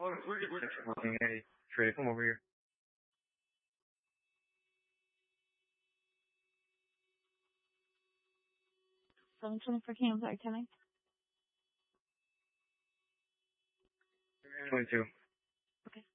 Hey, Trey, come over here. 724 Cam, sorry, coming. 22. Okay.